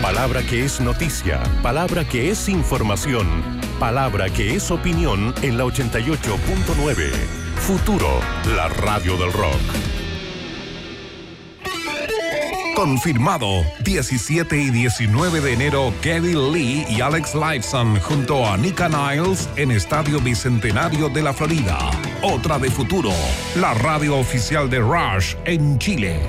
Palabra que es noticia, palabra que es información, palabra que es opinión en la 88.9. Futuro, la radio del rock. Confirmado, 17 y 19 de enero, Geddy Lee y Alex Lifeson junto a Nika Niles en Estadio Bicentenario de la Florida. Otra de Futuro, la radio oficial de Rush en Chile.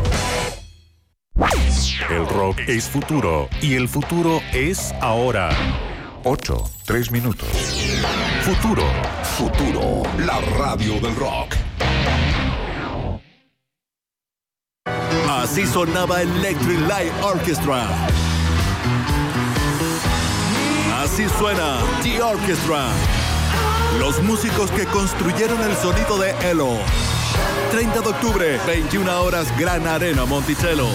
El rock es futuro y el futuro es ahora. 8:03. Futuro, la radio del rock. Así sonaba Electric Light Orchestra. Así suena The Orchestra. Los músicos que construyeron el sonido de Elo. 30 de octubre, 21 horas, Gran Arena Monticello.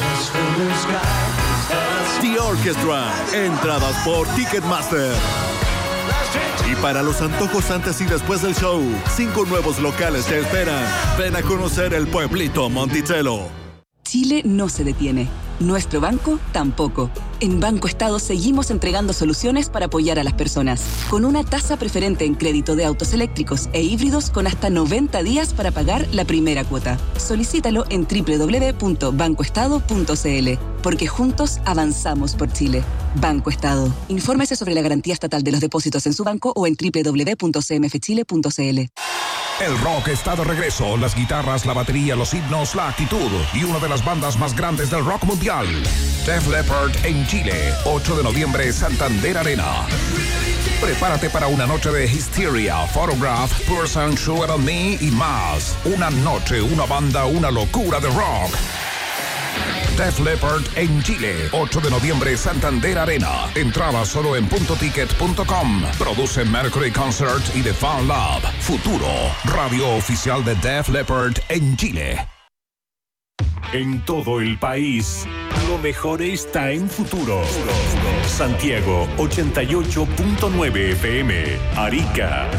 The Orchestra. Entradas por Ticketmaster. Y para los antojos antes y después del show, 5 nuevos locales te esperan. Ven a conocer el pueblito Monticello. Chile no se detiene. Nuestro banco tampoco. En Banco Estado seguimos entregando soluciones para apoyar a las personas. Con una tasa preferente en crédito de autos eléctricos e híbridos con hasta 90 días para pagar la primera cuota. Solicítalo en www.bancoestado.cl. Porque juntos avanzamos por Chile. Banco Estado. Infórmese sobre la garantía estatal de los depósitos en su banco o en www.cmfchile.cl. El rock está de regreso, las guitarras, la batería, los himnos, la actitud y una de las bandas más grandes del rock mundial. Def Leppard en Chile, 8 de noviembre, Santander Arena. Prepárate para una noche de Hysteria, Photograph, Person, Sugar on Me y más. Una noche, una banda, una locura de rock. Def Leppard en Chile, 8 de noviembre, Santander Arena. Entrada solo en puntoticket.com. Produce Mercury Concert y The Fan Lab. Futuro, radio oficial de Def Leppard en Chile. En todo el país, lo mejor está en Futuro. Santiago, 88.9 FM. Arica,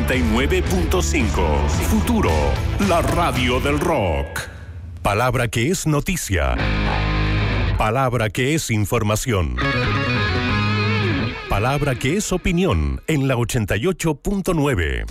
99.5. Futuro, la radio del rock. Palabra que es noticia. Palabra que es información. Palabra que es opinión en la 88.9.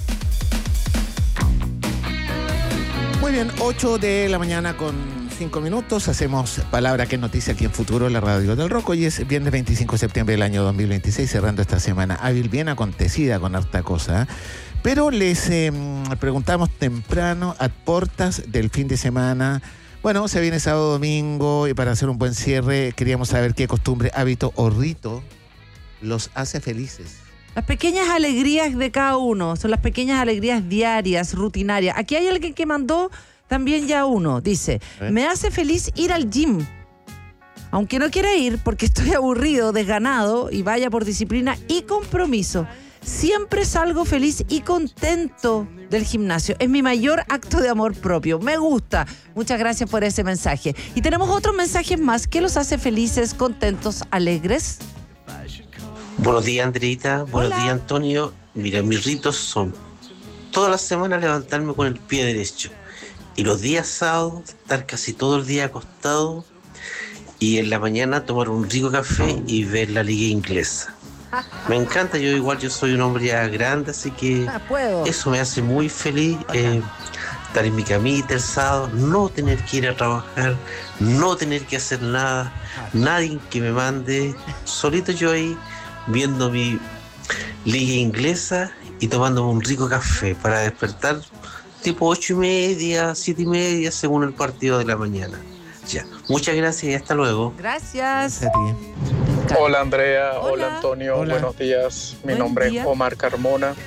Muy bien, 8 de la mañana con 5 minutos. Hacemos Palabra que es noticia aquí en Futuro, la radio del rock. Hoy es viernes 25 de septiembre del año 2026, cerrando esta semana hábil, bien acontecida con harta cosa. Pero les preguntamos temprano, a portas del fin de semana. Bueno, se viene sábado, domingo, y para hacer un buen cierre, queríamos saber qué costumbre, hábito o rito los hace felices. Las pequeñas alegrías de cada uno, son las pequeñas alegrías diarias, rutinarias. Aquí hay alguien que mandó también ya uno, dice, me hace feliz ir al gym. Aunque no quiera ir porque estoy aburrido, desganado, y vaya por disciplina y compromiso. Siempre salgo feliz y contento del gimnasio. Es mi mayor acto de amor propio. Me gusta. Muchas gracias por ese mensaje. Y tenemos otros mensajes más. ¿Qué los hace felices, contentos, alegres? Buenos días, Andreita. Buenos días, Antonio. Mira, mis ritos son todas las semanas levantarme con el pie derecho. Y los días sábados estar casi todo el día acostado. Y en la mañana tomar un rico café y ver la liga inglesa. Me encanta, yo soy un hombre ya grande, así que eso me hace muy feliz, estar en mi camita el sábado, no tener que ir a trabajar, no tener que hacer nada, nadie que me mande, solito yo ahí viendo mi liga inglesa y tomándome un rico café para despertar tipo 8:30, 7:30 según el partido de la mañana. Ya, muchas gracias y hasta luego. Gracias. Hola Andrea, hola Antonio, hola. Buenos días. Mi nombre es Omar Carmona.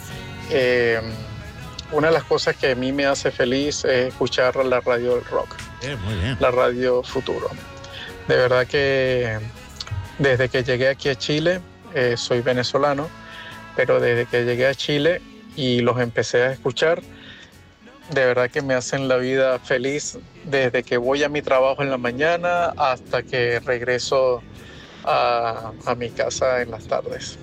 Una de las cosas que a mí me hace feliz es escuchar la radio del rock, Muy bien. la radio Futuro. De verdad que desde que llegué aquí a Chile, soy venezolano, pero desde que llegué a Chile y los empecé a escuchar, de verdad que me hacen la vida feliz desde que voy a mi trabajo en la mañana hasta que regreso a mi casa en las tardes.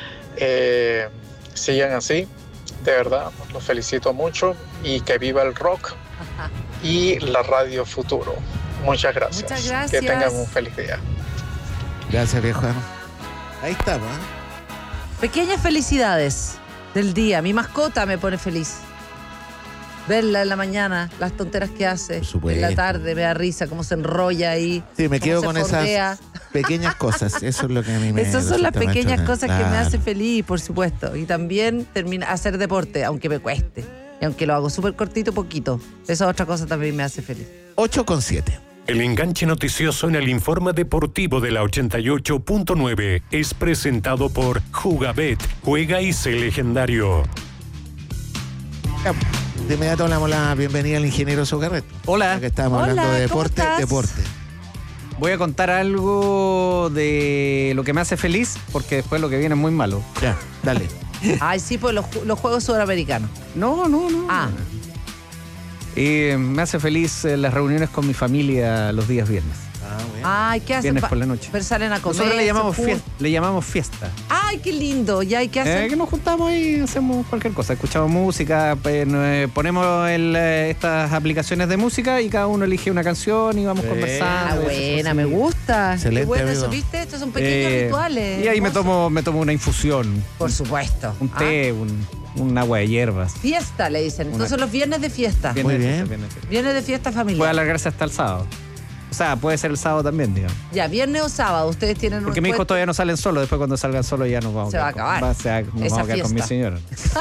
Sigan así, de verdad, los felicito mucho y que viva el rock y la radio Futuro. Muchas gracias. Muchas gracias. Que tengan un feliz día. Gracias, viejo. Ahí está, ¿no? Pequeñas felicidades del día. Mi mascota me pone feliz. Verla en la mañana, las tonteras que hace. Por supuesto. En la tarde me da risa, cómo se enrolla ahí. Sí, me quedo cómo con se fondea. esas pequeñas cosas. Eso es lo que a mí me Esas son las resulta más pequeñas entretenido. cosas que me Claro. hacen feliz, por supuesto. Y también hacer deporte, aunque me cueste. Y aunque lo hago súper cortito, poquito. Esa otra cosa también me hace feliz. 8:07. El enganche noticioso en el informe deportivo de la 88.9 es presentado por Jugabet. Juega y sé legendario. De inmediato le damos la bienvenida al ingeniero Socarret. Hola. Ya que estábamos Hola, hablando de ¿cómo deporte, estás? deporte. Voy a contar algo de lo que me hace feliz, porque después lo que viene es muy malo. Ya, dale. Ay, sí, pues los Juegos Sudamericanos. No. Ah. Me hace feliz las reuniones con mi familia los días viernes. Ay, ¿qué hacen? Viernes por la noche. Pero salen a comer. Nosotros se le llamamos fiesta. Ay, qué lindo. ¿Y hay que hacer? Que nos juntamos y hacemos cualquier cosa. Escuchamos música, ponemos estas aplicaciones de música y cada uno elige una canción y vamos conversando. Ah, buena, me gusta. Excelente, Qué bueno amigo. eso, ¿viste? Estos son pequeños rituales. Y ahí me hermosos. tomo una infusión, Por supuesto. un té, un agua de hierbas. Fiesta, le dicen. Entonces los viernes de fiesta. Muy bien. Viernes de fiesta Puede familiar. alargarse hasta el sábado. O sea, puede ser el sábado también, digamos. Ya, viernes o sábado, ustedes tienen Porque mis hijos todavía no salen solos. Después cuando salgan solos ya nos vamos Se va a acabar nos vamos a quedar con mi fiesta. señora.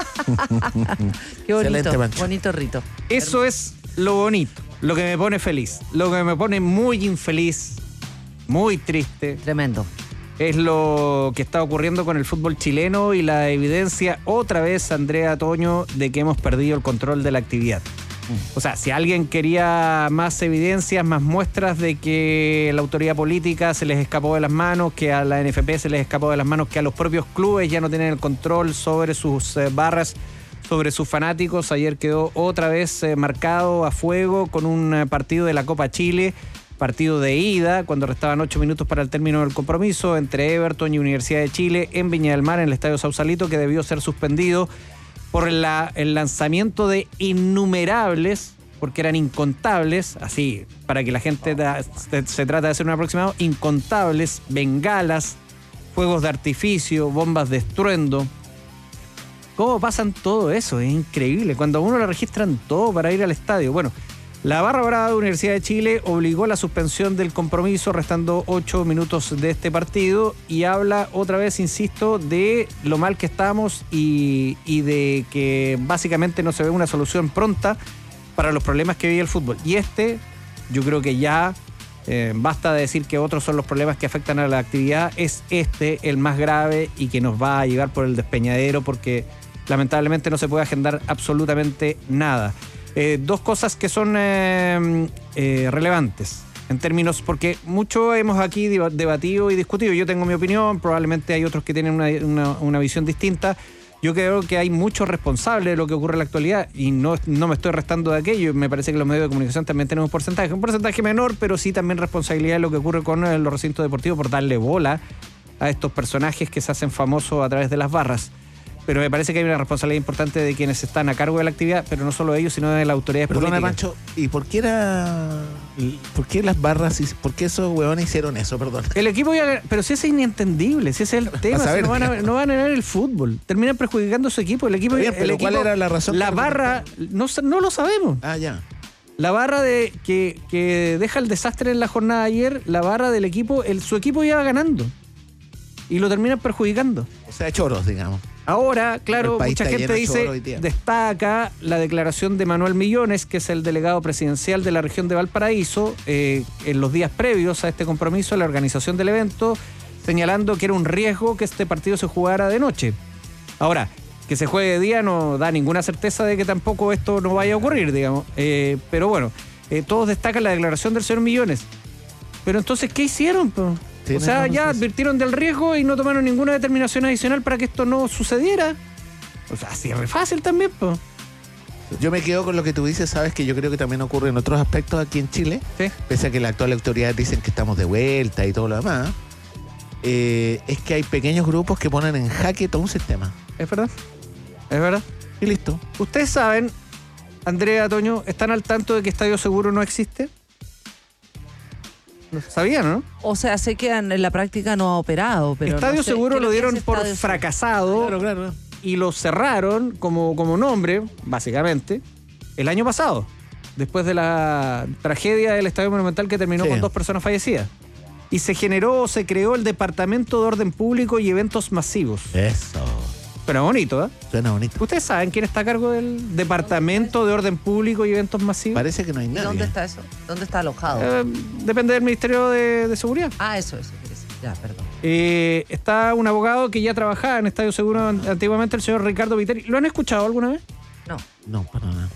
Qué bonito, Excelente, Pancho. bonito rito. Eso es lo bonito, lo que me pone feliz. Lo que me pone muy infeliz, muy triste, Tremendo. es lo que está ocurriendo con el fútbol chileno y la evidencia otra vez, Andrea Toño, de que hemos perdido el control de la actividad. O sea, si alguien quería más evidencias, más muestras de que la autoridad política se les escapó de las manos, que a la NFP se les escapó de las manos, que a los propios clubes ya no tienen el control sobre sus barras, sobre sus fanáticos, ayer quedó otra vez marcado a fuego con un partido de la Copa Chile, partido de ida, cuando restaban 8 minutos para el término del compromiso entre Everton y Universidad de Chile en Viña del Mar, en el Estadio Sausalito, que debió ser suspendido por el lanzamiento de innumerables, porque eran incontables, así, para que la gente se trata de hacer un aproximado, incontables bengalas, fuegos de artificio, bombas de estruendo. ¿Cómo pasan todo eso? Es increíble. Cuando a uno le registran todo para ir al estadio. Bueno, la barra brava de Universidad de Chile obligó a la suspensión del compromiso, restando 8 minutos de este partido, y habla otra vez, insisto, de lo mal que estamos y de que básicamente no se ve una solución pronta para los problemas que vive el fútbol. Y yo creo que ya basta de decir que otros son los problemas que afectan a la actividad, es el más grave y que nos va a llevar por el despeñadero, porque lamentablemente no se puede agendar absolutamente nada. Dos cosas que son relevantes en términos, porque mucho hemos aquí debatido y discutido. Yo tengo mi opinión, probablemente hay otros que tienen una visión distinta. Yo creo que hay muchos responsables de lo que ocurre en la actualidad y no me estoy restando de aquello. Me parece que los medios de comunicación también tenemos un porcentaje menor, pero sí también responsabilidad de lo que ocurre con los recintos deportivos por darle bola a estos personajes que se hacen famosos a través de las barras. Pero me parece que hay una responsabilidad importante de quienes están a cargo de la actividad, pero no solo ellos, sino de las autoridades Perdona, políticas. Pancho, ¿y por qué las barras, por qué esos huevones hicieron eso? Perdón. El equipo ya, pero si ese es inentendible, si ese es el tema, saber, si no van a ganar el fútbol. Terminan perjudicando a su equipo. El equipo, Está bien, pero el equipo, ¿cuál era la razón? La barra, no lo sabemos. Ah, ya. La barra de que deja el desastre en la jornada de ayer, la barra del equipo, su equipo iba ganando. Y lo terminan perjudicando. O sea, choros, digamos. Ahora, claro, El país mucha está gente lleno de choro hoy dice, día. destaca la declaración de Manuel Millones, que es el delegado presidencial de la región de Valparaíso, en los días previos a este compromiso, la organización del evento, señalando que era un riesgo que este partido se jugara de noche. Ahora, que se juegue de día no da ninguna certeza de que tampoco esto no vaya a ocurrir, digamos. Pero bueno, todos destacan la declaración del señor Millones. Pero entonces, ¿qué hicieron, po? O sea, ya advirtieron del riesgo y no tomaron ninguna determinación adicional para que esto no sucediera. O sea, así es re fácil también, pues. Yo me quedo con lo que tú dices, sabes que yo creo que también ocurre en otros aspectos aquí en Chile, Sí. pese a que las actuales autoridades dicen que estamos de vuelta y todo lo demás, es que hay pequeños grupos que ponen en jaque todo un sistema. Es verdad. Es verdad. Y listo. Ustedes saben, Andrea, Toño, ¿están al tanto de que Estadio Seguro no existe? ¿Sabían, no? O sea, sé que en la práctica no ha operado, pero Estadio no sé, Seguro creo lo que dieron es por Estadio Seguro. fracasado Claro. y lo cerraron como nombre, básicamente, el año pasado, después de la tragedia del Estadio Monumental que terminó Sí. con 2 personas fallecidas. Y se creó el Departamento de Orden Público y Eventos Masivos. Eso. Pero bonito, ¿eh? Suena bonito. ¿Ustedes saben quién está a cargo del Departamento de Orden Público y Eventos Masivos? Parece que no hay ¿Y nadie. dónde está eso? ¿Dónde está alojado? Depende del Ministerio de Seguridad. Eso quiere decir. Ya, perdón. Está un abogado que ya trabajaba en Estadio Seguro antiguamente, el señor Ricardo Viteri. ¿Lo han escuchado alguna vez? No. No, para nada.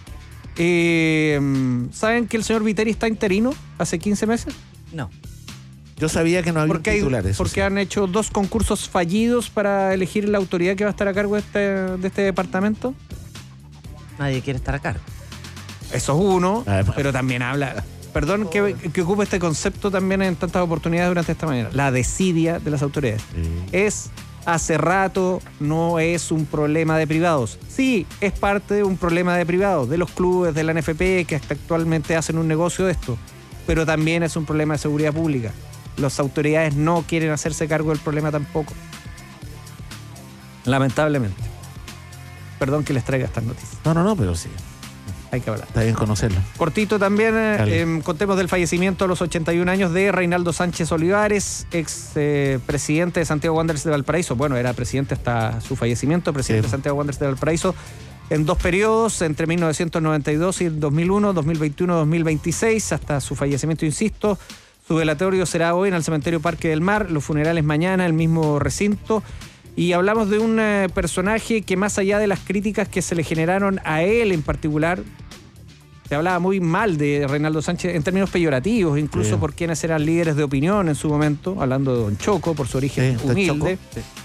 ¿Saben que el señor Viteri está interino hace 15 meses? No. Yo sabía que no había titulares. Porque han hecho 2 concursos fallidos para elegir la autoridad que va a estar a cargo de este departamento. Nadie quiere estar a cargo. Eso es uno, Además. pero también habla... Perdón que ocupe este concepto también en tantas oportunidades durante esta mañana. La desidia de las autoridades. Es hace rato, no es un problema de privados. Sí, es parte de un problema de privados, de los clubes, de la NFP, que hasta actualmente hacen un negocio de esto. Pero también es un problema de seguridad pública. Las autoridades no quieren hacerse cargo del problema tampoco. Lamentablemente. Perdón que les traiga estas noticias. No, pero sí. Hay que hablar. Está bien conocerlo. Cortito también, Dale. contemos del fallecimiento a los 81 años de Reinaldo Sánchez Olivares, ex presidente de Santiago Wanderers de Valparaíso. Bueno, era presidente hasta su fallecimiento, presidente de Santiago Wanderers de Valparaíso, en 2 periodos, entre 1992 y el 2001, 2021-2026, hasta su fallecimiento, insisto. Su velatorio será hoy en el Cementerio Parque del Mar, los funerales mañana, el mismo recinto. Y hablamos de un personaje que, más allá de las críticas que se le generaron a él en particular, se hablaba muy mal de Reinaldo Sánchez en términos peyorativos, incluso por quienes eran líderes de opinión en su momento, hablando de Don Choco, por su origen humilde.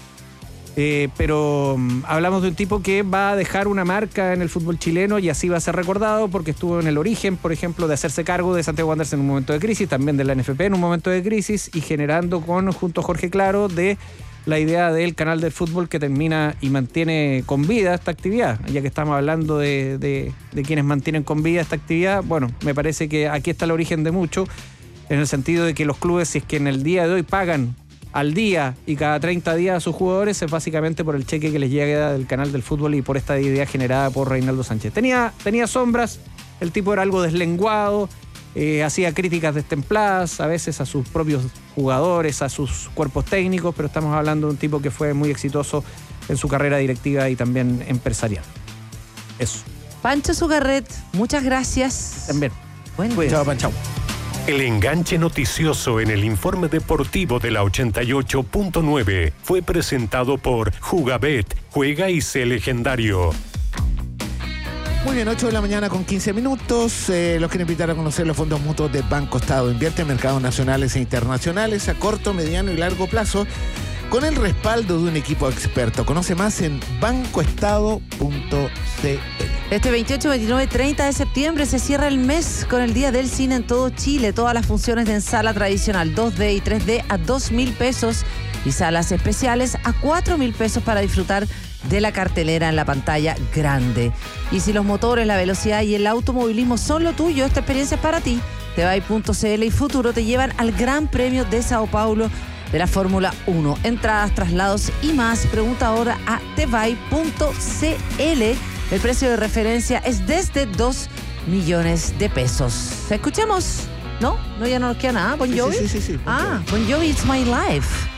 Pero hablamos de un tipo que va a dejar una marca en el fútbol chileno y así va a ser recordado porque estuvo en el origen, por ejemplo, de hacerse cargo de Santiago Wanderers en un momento de crisis, también de la NFP en un momento de crisis y generando junto a Jorge Claro de la idea del canal del fútbol que termina y mantiene con vida esta actividad. Ya que estamos hablando de quienes mantienen con vida esta actividad, bueno, me parece que aquí está el origen de mucho, en el sentido de que los clubes, si es que en el día de hoy pagan al día y cada 30 días a sus jugadores, es básicamente por el cheque que les llega del canal del fútbol y por esta idea generada por Reinaldo Sánchez. Tenía sombras, el tipo era algo deslenguado, hacía críticas destempladas, a veces a sus propios jugadores, a sus cuerpos técnicos, pero estamos hablando de un tipo que fue muy exitoso en su carrera directiva y también empresarial. Eso. Pancho Zugarret, muchas gracias. También. Bueno, Chao, Pancho. El enganche noticioso en el informe deportivo de la 88.9 fue presentado por Jugabet, juega y sé legendario. Muy bien, 8 de la mañana con 15 minutos. Los quiero invitar a conocer los fondos mutuos de Banco Estado. Invierte en mercados nacionales e internacionales a corto, mediano y largo plazo con el respaldo de un equipo experto. Conoce más en bancoestado.cl. Este 28, 29 y 30 de septiembre se cierra el mes con el Día del Cine en todo Chile. Todas las funciones de sala tradicional 2D y 3D a 2.000 pesos y salas especiales a 4.000 pesos para disfrutar de la cartelera en la pantalla grande. Y si los motores, la velocidad y el automovilismo son lo tuyo, esta experiencia es para ti. Tevai.cl y Futuro te llevan al Gran Premio de Sao Paulo de la Fórmula 1. Entradas, traslados y más. Pregunta ahora a tevai.cl. El precio de referencia es desde 2 millones de pesos. Escuchemos. ¿No? No, ya no nos queda nada. Bon Jovi. Sí. Bon Jovi, It's My Life.